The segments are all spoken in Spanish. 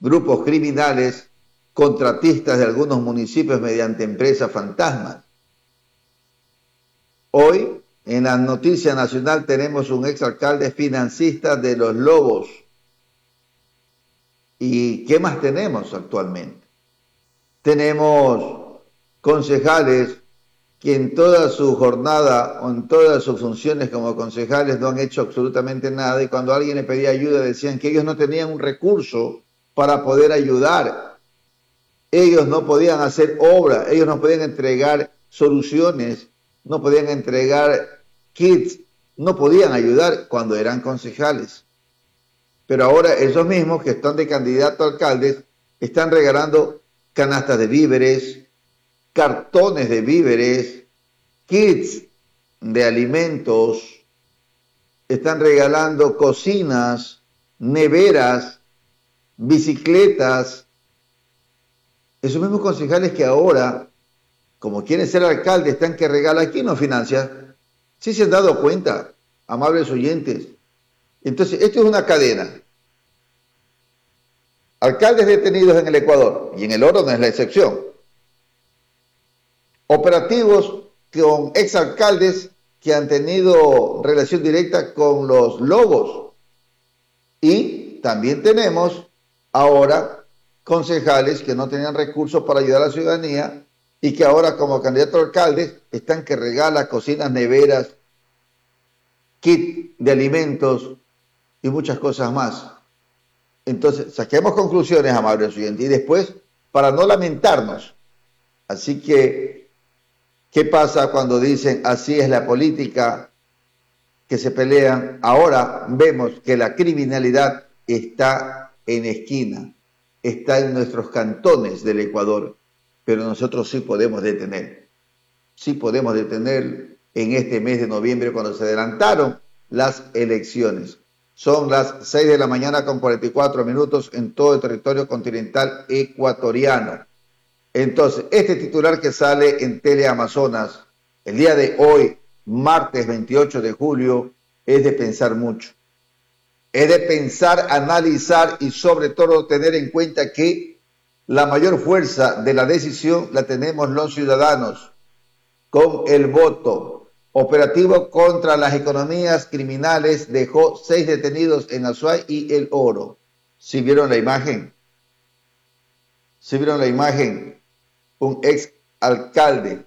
grupos criminales, contratistas de algunos municipios mediante empresas fantasmas. Hoy, en la noticia nacional, tenemos un exalcalde financista de Los Lobos. ¿Y qué más tenemos actualmente? Tenemos concejales que en toda su jornada o en todas sus funciones como concejales no han hecho absolutamente nada, y cuando alguien le pedía ayuda decían que ellos no tenían un recurso para poder ayudar. Ellos no podían hacer obra, ellos no podían entregar soluciones, no podían entregar kits, no podían ayudar cuando eran concejales. Pero ahora esos mismos que están de candidato a alcaldes están regalando canastas de víveres, cartones de víveres, kits de alimentos, están regalando cocinas, neveras, bicicletas. Esos mismos concejales que ahora, como quieren ser alcaldes, están que regalan. ¿Quién nos financia? ¿Sí se han dado cuenta, amables oyentes? Entonces, esto es una cadena. Alcaldes detenidos en el Ecuador, y en el Oro no es la excepción. Operativos con exalcaldes que han tenido relación directa con los lobos. Y también tenemos ahora concejales que no tenían recursos para ayudar a la ciudadanía y que ahora como candidatos a alcaldes están que regalan cocinas, neveras, kit de alimentos y muchas cosas más. Entonces, saquemos conclusiones, amables oyentes, y después, para no lamentarnos. Así que, ¿qué pasa cuando dicen así es la política, que se pelean? Ahora vemos que la criminalidad está en esquina, está en nuestros cantones del Ecuador, pero nosotros sí podemos detener en este mes de noviembre cuando se adelantaron las elecciones. Son las 6 de la mañana con 44 minutos en todo el territorio continental ecuatoriano. Entonces, este titular que sale en Teleamazonas el día de hoy, martes 28 de julio, es de pensar mucho. Es de pensar, analizar y sobre todo tener en cuenta que la mayor fuerza de la decisión la tenemos los ciudadanos con el voto. Operativo contra las economías criminales dejó 6 detenidos en Azuay y El Oro. ¿Sí vieron la imagen? ¿Sí vieron la imagen? Un ex alcalde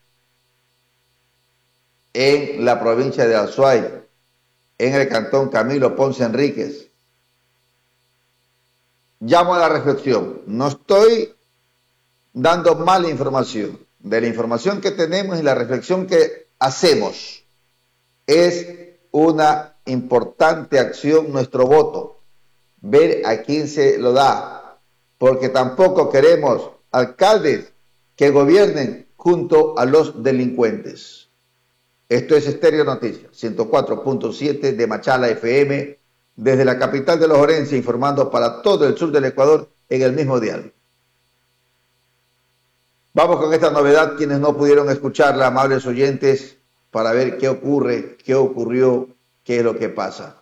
en la provincia de Azuay, en el cantón Camilo Ponce Enríquez. Llamo a la reflexión. No estoy dando mala información. De la información que tenemos y la reflexión que hacemos, es una importante acción nuestro voto. Ver a quién se lo da. Porque tampoco queremos alcaldes que gobiernen junto a los delincuentes. Esto es Estéreo Noticias, 104.7 de Machala FM, desde la capital de los Orenses, informando para todo el sur del Ecuador en el mismo dial. Vamos con esta novedad, quienes no pudieron escucharla, amables oyentes, para ver qué ocurre, qué ocurrió, qué es lo que pasa.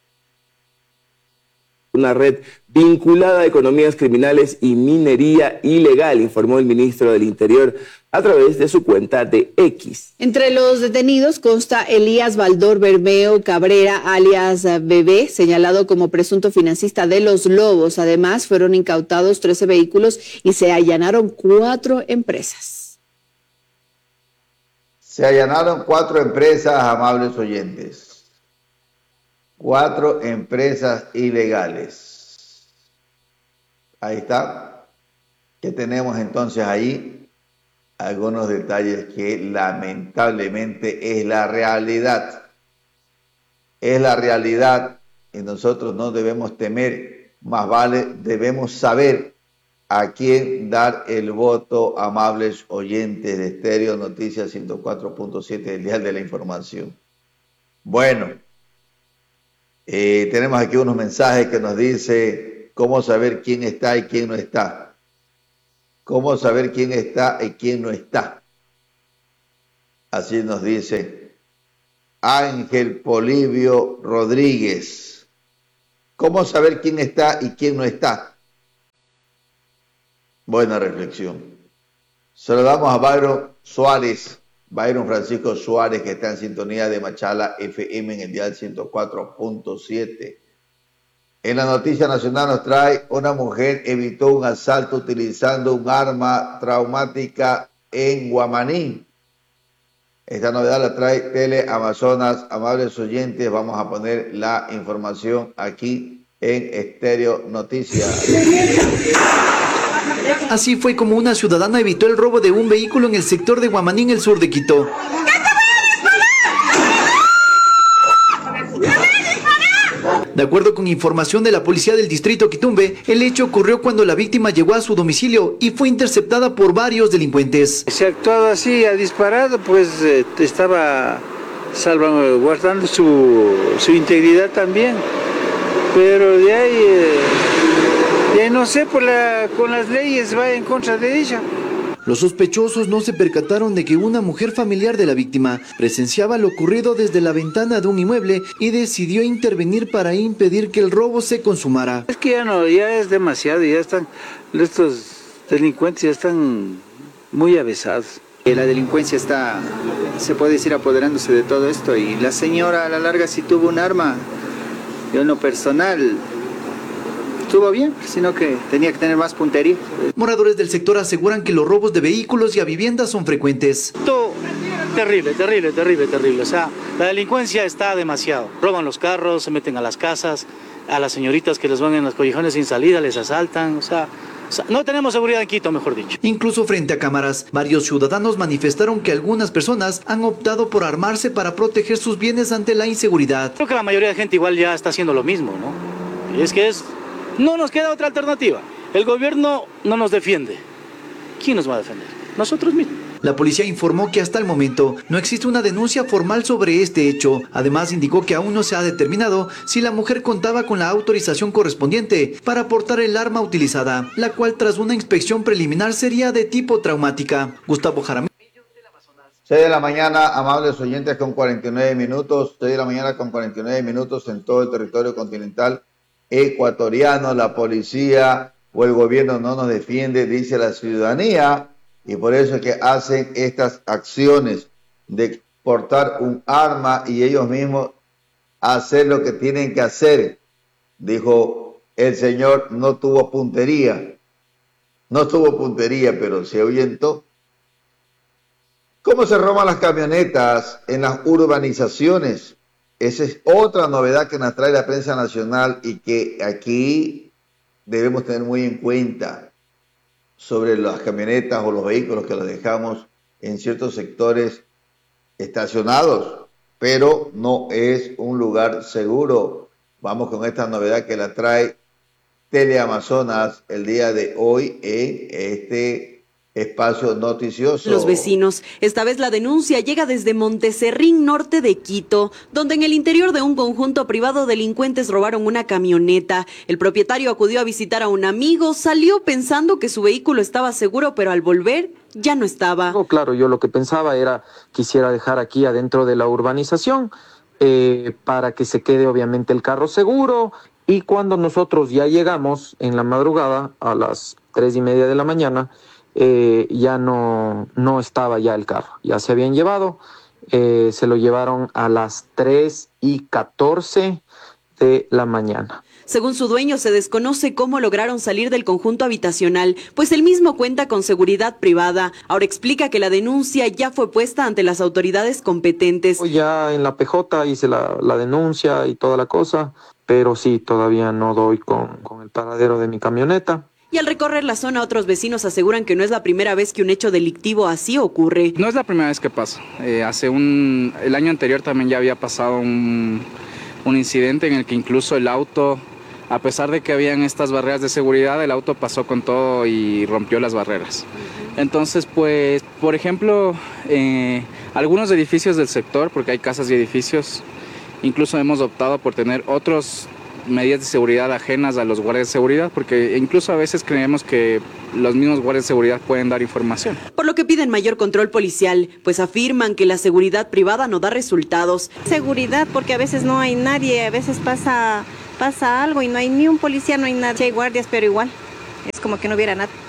Una red vinculada a economías criminales y minería ilegal, informó el ministro del Interior a través de su cuenta de X. Entre los detenidos consta Elías Baldor Bermeo Cabrera, alias Bebé, señalado como presunto financista de Los Lobos. Además, fueron incautados 13 vehículos y se allanaron 4 empresas. Se allanaron 4 empresas, amables oyentes. 4 empresas ilegales. Ahí está. ¿Qué tenemos entonces ahí? Algunos detalles que lamentablemente es la realidad. Es la realidad y nosotros no debemos temer, más vale debemos saber a quién dar el voto, amables oyentes de Estéreo Noticias 104.7, el dial de la información. Bueno, tenemos aquí unos mensajes que nos dice cómo saber quién está y quién no está. Cómo saber quién está y quién no está. Así nos dice Ángel Polibio Rodríguez. ¿Cómo saber quién está y quién no está? Buena reflexión. Saludamos a Byron Francisco Suárez, que está en sintonía de Machala FM en el dial 104.7. En la noticia nacional nos trae: una mujer evitó un asalto utilizando un arma traumática en Guamaní. Esta novedad la trae Teleamazonas. Amables oyentes, vamos a poner la información aquí en Estéreo Noticias. Así fue como una ciudadana evitó el robo de un vehículo en el sector de Guamaní, en el sur de Quito. De acuerdo con información de la policía del distrito Quitumbe, el hecho ocurrió cuando la víctima llegó a su domicilio y fue interceptada por varios delincuentes. Se ha actuado así, ha disparado, pues estaba guardando su integridad también, pero de ahí no sé, con las leyes va en contra de ella. Los sospechosos no se percataron de que una mujer familiar de la víctima presenciaba lo ocurrido desde la ventana de un inmueble y decidió intervenir para impedir que el robo se consumara. Es que ya es demasiado, estos delincuentes ya están muy avesados. La delincuencia está, se puede decir, apoderándose de todo esto, y la señora a la larga sí tuvo un arma. Yo en lo personal estuvo bien, sino que tenía que tener más puntería. Moradores del sector aseguran que los robos de vehículos y a viviendas son frecuentes. Todo terrible. O sea, la delincuencia está demasiado. Roban los carros, se meten a las casas, a las señoritas que les van en los collejones sin salida, les asaltan. O sea, no tenemos seguridad en Quito, mejor dicho. Incluso frente a cámaras, varios ciudadanos manifestaron que algunas personas han optado por armarse para proteger sus bienes ante la inseguridad. Creo que la mayoría de gente igual ya está haciendo lo mismo, ¿no? Y es que no nos queda otra alternativa. El gobierno no nos defiende. ¿Quién nos va a defender? Nosotros mismos. La policía informó que hasta el momento no existe una denuncia formal sobre este hecho. Además, indicó que aún no se ha determinado si la mujer contaba con la autorización correspondiente para portar el arma utilizada, la cual tras una inspección preliminar sería de tipo traumática. Gustavo Jaramillo. 6 de la mañana, amables oyentes, con 49 minutos. 6 de la mañana con 49 minutos en todo el territorio continental ecuatoriano. La policía o el gobierno no nos defiende, dice la ciudadanía, y por eso es que hacen estas acciones de portar un arma y ellos mismos hacer lo que tienen que hacer. Dijo el señor, no tuvo puntería, pero se ahuyentó. ¿Cómo se roban las camionetas en las urbanizaciones? Esa es otra novedad que nos trae la prensa nacional y que aquí debemos tener muy en cuenta sobre las camionetas o los vehículos que los dejamos en ciertos sectores estacionados, pero no es un lugar seguro. Vamos con esta novedad que la trae Teleamazonas el día de hoy en este espacio noticioso. Los vecinos. Esta vez la denuncia llega desde Monteserrín, norte de Quito, donde en el interior de un conjunto privado delincuentes robaron una camioneta. El propietario acudió a visitar a un amigo, salió pensando que su vehículo estaba seguro, pero al volver ya no estaba. No, claro, yo lo que pensaba era quisiera dejar aquí adentro de la urbanización para que se quede obviamente el carro seguro, y cuando nosotros ya llegamos en la madrugada a las 3:30 de la mañana, ya no estaba ya el carro, ya se habían llevado, se lo llevaron a las 3:14 de la mañana. Según su dueño, se desconoce cómo lograron salir del conjunto habitacional, pues él mismo cuenta con seguridad privada. Ahora explica que la denuncia ya fue puesta ante las autoridades competentes. Ya en la PJ hice la denuncia y toda la cosa, pero sí, todavía no doy con el paradero de mi camioneta. Y al recorrer la zona, otros vecinos aseguran que no es la primera vez que un hecho delictivo así ocurre. No es la primera vez que pasa. El año anterior también ya había pasado un incidente en el que incluso el auto, a pesar de que habían estas barreras de seguridad, el auto pasó con todo y rompió las barreras. Entonces, pues, por ejemplo, algunos edificios del sector, porque hay casas y edificios, incluso hemos optado por tener otras medidas de seguridad ajenas a los guardias de seguridad, porque incluso a veces creemos que los mismos guardias de seguridad pueden dar información. Por lo que piden mayor control policial, pues afirman que la seguridad privada no da resultados. Seguridad, porque a veces no hay nadie, a veces pasa algo y no hay ni un policía, no hay nadie. Hay guardias, pero igual, es como que no hubiera nada.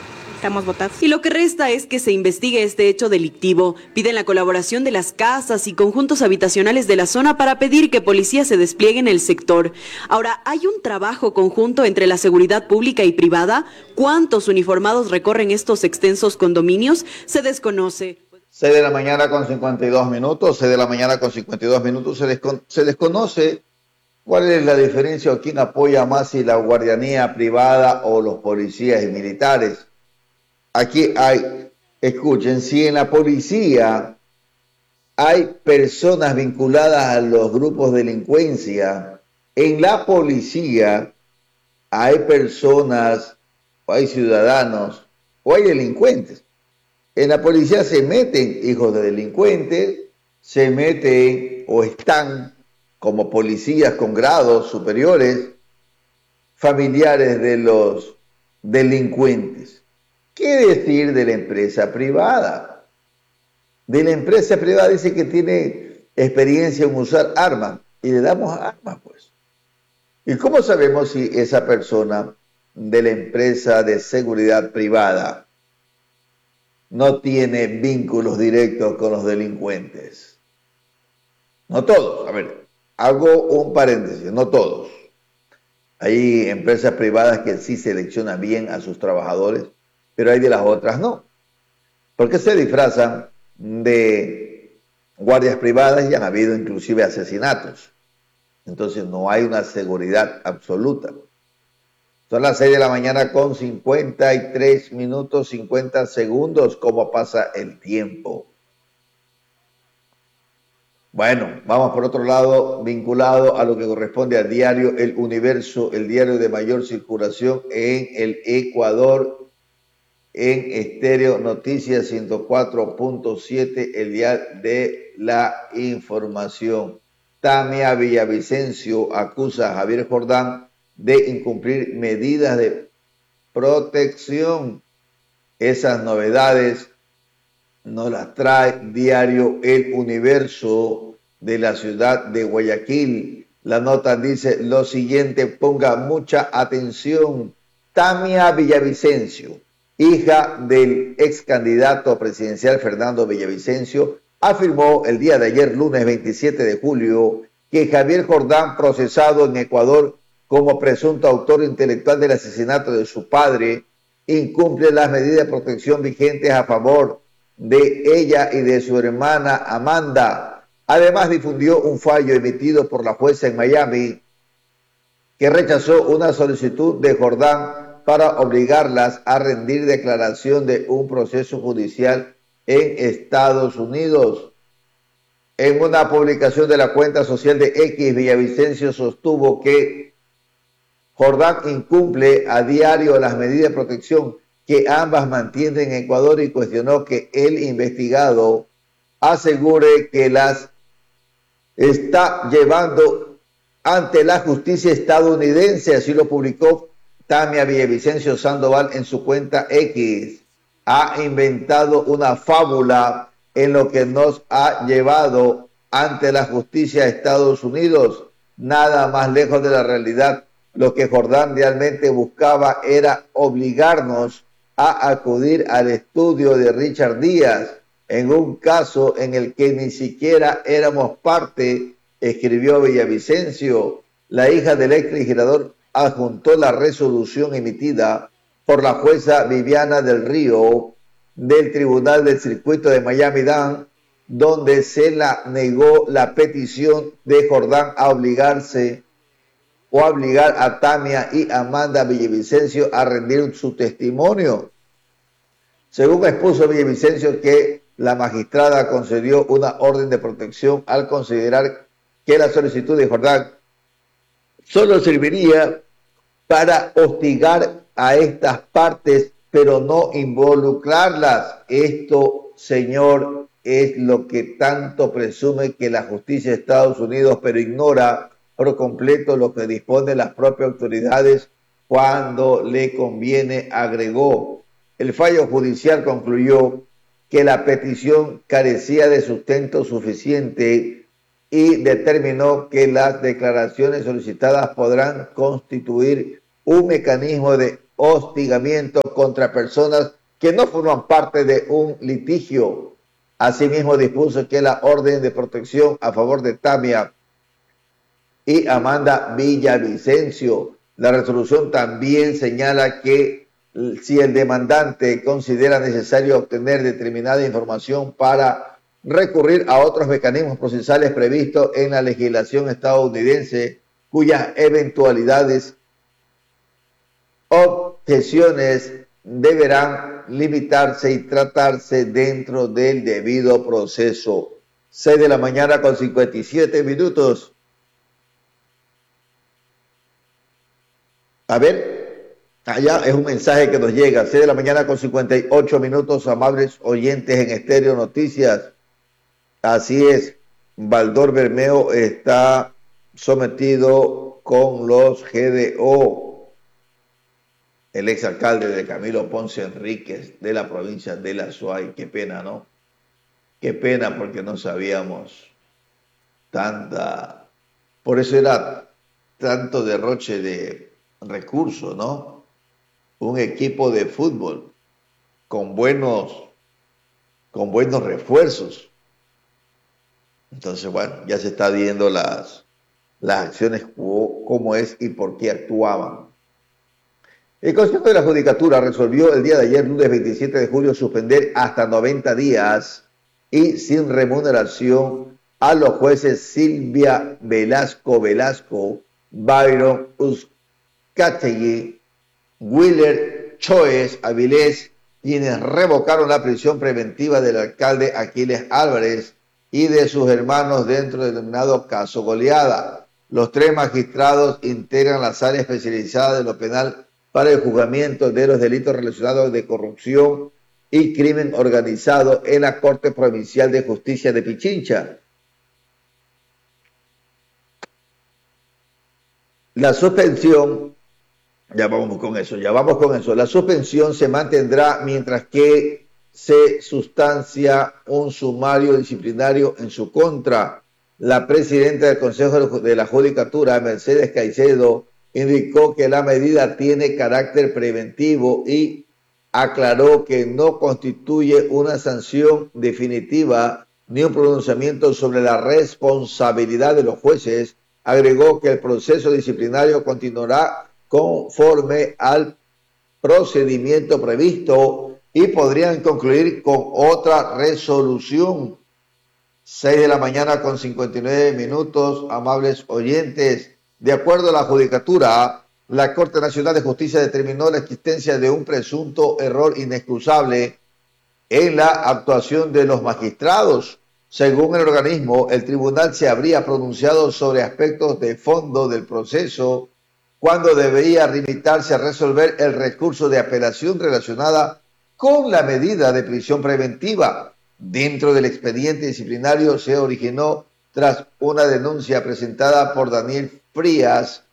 estamos botados. Y lo que resta es que se investigue este hecho delictivo. Piden la colaboración de las casas y conjuntos habitacionales de la zona para pedir que policía se despliegue en el sector. Ahora, ¿hay un trabajo conjunto entre la seguridad pública y privada? ¿Cuántos uniformados recorren estos extensos condominios? Se desconoce. 6 de la mañana con 52 minutos, 6 de la mañana con 52 minutos, se desconoce cuál es la diferencia o quién apoya más, si la guardianía privada o los policías y militares. Aquí hay, escuchen, si en la policía hay personas vinculadas a los grupos de delincuencia, en la policía hay personas, o hay ciudadanos, o hay delincuentes. En la policía se meten hijos de delincuentes, se meten o están como policías con grados superiores, familiares de los delincuentes. ¿Qué decir de la empresa privada? De la empresa privada dice que tiene experiencia en usar armas y le damos armas, pues. ¿Y cómo sabemos si esa persona de la empresa de seguridad privada no tiene vínculos directos con los delincuentes? No todos, a ver, hago un paréntesis, no todos. Hay empresas privadas que sí seleccionan bien a sus trabajadores, pero hay de las otras no. Porque se disfrazan de guardias privadas y han habido inclusive asesinatos. Entonces no hay una seguridad absoluta. Son las 6 de la mañana con 53 minutos, 50 segundos. ¿Cómo pasa el tiempo? Bueno, vamos por otro lado, vinculado a lo que corresponde al diario El Universo, el diario de mayor circulación en el Ecuador, en Estéreo Noticias 104.7, el diario de la información. Tamia Villavicencio acusa a Javier Jordán de incumplir medidas de protección. Esas novedades nos las trae diario El Universo de la ciudad de Guayaquil. La nota dice lo siguiente, ponga mucha atención. Tamia Villavicencio, hija del ex candidato presidencial Fernando Villavicencio, afirmó el día de ayer, lunes 27 de julio, que Javier Jordán, procesado en Ecuador como presunto autor intelectual del asesinato de su padre, incumple las medidas de protección vigentes a favor de ella y de su hermana Amanda. Además, difundió un fallo emitido por la jueza en Miami que rechazó una solicitud de Jordán para obligarlas a rendir declaración de un proceso judicial en Estados Unidos. En una publicación de la cuenta social de X, Villavicencio sostuvo que Jordán incumple a diario las medidas de protección que ambas mantienen en Ecuador y cuestionó que el investigado asegure que las está llevando ante la justicia estadounidense. Así lo publicó Tamia Villavicencio Sandoval en su cuenta X. Ha inventado una fábula en lo que nos ha llevado ante la justicia de Estados Unidos. Nada más lejos de la realidad. Lo que Jordán realmente buscaba era obligarnos a acudir al estudio de Richard Díaz, en un caso en el que ni siquiera éramos parte, escribió Villavicencio. La hija del ex legislador adjuntó la resolución emitida por la jueza Viviana del Río del Tribunal del Circuito de Miami-Dade, donde se la negó la petición de Jordán a obligar a Tamia y Amanda Villavicencio a rendir su testimonio. Según expuso Villavicencio, que la magistrada concedió una orden de protección al considerar que la solicitud de Jordán solo serviría para hostigar a estas partes, pero no involucrarlas. Esto, señor, es lo que tanto presume que la justicia de Estados Unidos, pero ignora por completo lo que disponen las propias autoridades cuando le conviene, agregó. El fallo judicial concluyó que la petición carecía de sustento suficiente y determinó que las declaraciones solicitadas podrán constituir un mecanismo de hostigamiento contra personas que no forman parte de un litigio. Asimismo, dispuso que la orden de protección a favor de Tamia y Amanda Villavicencio. La resolución también señala que si el demandante considera necesario obtener determinada información para recurrir a otros mecanismos procesales previstos en la legislación estadounidense, cuyas eventualidades objeciones deberán limitarse y tratarse dentro del debido proceso. 6 de la mañana con 57 minutos. A ver, allá es un mensaje que nos llega. 6 de la mañana con 58 minutos, amables oyentes en Estéreo Noticias. Así es, Baldor Bermeo está sometido con los GDO. El exalcalde de Camilo Ponce Enríquez de la provincia de La Suay. Qué pena, ¿no? Qué pena, porque no sabíamos tanta... Por eso era tanto derroche de recursos, ¿no? Un equipo de fútbol con buenos refuerzos. Entonces, bueno, ya se está viendo las acciones, cómo es y por qué actuaban. El Consejo de la Judicatura resolvió el día de ayer, lunes 27 de julio, suspender hasta 90 días y sin remuneración a los jueces Silvia Velasco, Byron Uzcategui, Willer Choes Avilés, quienes revocaron la prisión preventiva del alcalde Aquiles Álvarez y de sus hermanos dentro del denominado caso Goleada. Los 3 magistrados integran la sala especializada de lo penal para el juzgamiento de los delitos relacionados de corrupción y crimen organizado en la Corte Provincial de Justicia de Pichincha. La suspensión, ya vamos con eso. La suspensión se mantendrá mientras que se sustancia un sumario disciplinario en su contra. La presidenta del Consejo de la Judicatura, Mercedes Caicedo, indicó que la medida tiene carácter preventivo y aclaró que no constituye una sanción definitiva ni un pronunciamiento sobre la responsabilidad de los jueces. Agregó que el proceso disciplinario continuará conforme al procedimiento previsto y podrían concluir con otra resolución. 6 de la mañana con 59 minutos, amables oyentes. De acuerdo a la Judicatura, la Corte Nacional de Justicia determinó la existencia de un presunto error inexcusable en la actuación de los magistrados. Según el organismo, el tribunal se habría pronunciado sobre aspectos de fondo del proceso cuando debería limitarse a resolver el recurso de apelación relacionada con la medida de prisión preventiva. Dentro del expediente disciplinario se originó tras una denuncia presentada por Daniel Frías,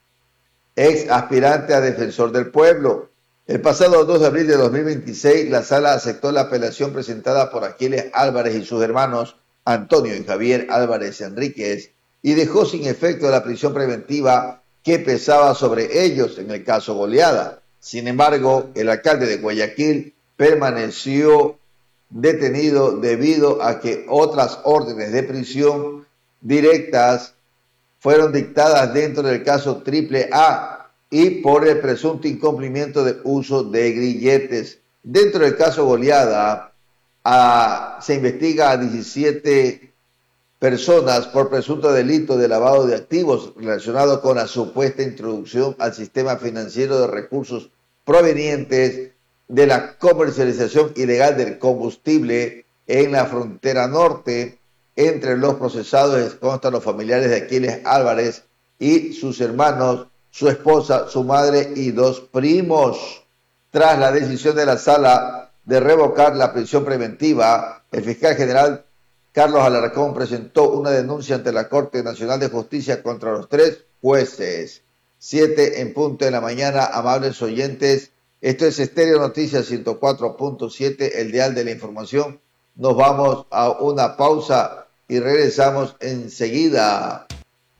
ex aspirante a defensor del pueblo. El pasado 2 de abril de 2026, la sala aceptó la apelación presentada por Aquiles Álvarez y sus hermanos Antonio y Javier Álvarez Enríquez y dejó sin efecto la prisión preventiva que pesaba sobre ellos en el caso Goleada. Sin embargo, el alcalde de Guayaquil permaneció detenido debido a que otras órdenes de prisión directas fueron dictadas dentro del caso AAA y por el presunto incumplimiento del uso de grilletes. Dentro del caso Goleada, se investiga a 17 personas por presunto delito de lavado de activos relacionado con la supuesta introducción al sistema financiero de recursos provenientes de la comercialización ilegal del combustible en la frontera norte. Entre los procesados constan los familiares de Aquiles Álvarez y sus hermanos, su esposa, su madre y 2 primos. Tras la decisión de la sala de revocar la prisión preventiva, el fiscal general Carlos Alarcón presentó una denuncia ante la Corte Nacional de Justicia contra los 3 jueces. 7 en punto de la mañana, amables oyentes. Esto es Estéreo Noticias 104.7, el dial de la información. Nos vamos a una pausa y regresamos enseguida.